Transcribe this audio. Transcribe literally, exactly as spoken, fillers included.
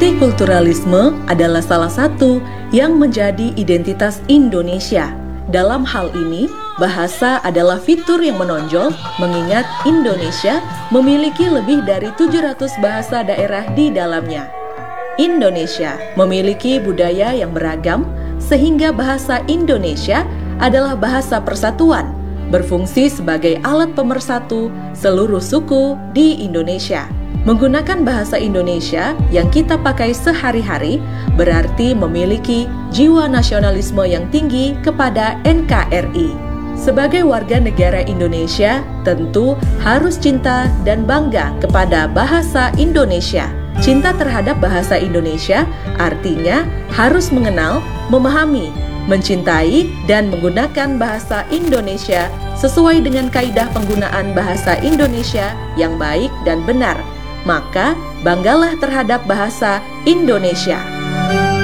Multikulturalisme adalah salah satu yang menjadi identitas Indonesia. Dalam hal ini, bahasa adalah fitur yang menonjol mengingat Indonesia memiliki lebih dari tujuh ratus bahasa daerah di dalamnya. Indonesia memiliki budaya yang beragam sehingga bahasa Indonesia adalah bahasa persatuan, berfungsi sebagai alat pemersatu seluruh suku di Indonesia. Menggunakan bahasa Indonesia yang kita pakai sehari-hari berarti memiliki jiwa nasionalisme yang tinggi kepada N K R I. Sebagai warga negara Indonesia, tentu harus cinta dan bangga kepada bahasa Indonesia. Cinta terhadap bahasa Indonesia artinya harus mengenal, memahami, mencintai, dan menggunakan bahasa Indonesia sesuai dengan kaidah penggunaan bahasa Indonesia yang baik dan benar. Maka, banggalah terhadap bahasa Indonesia.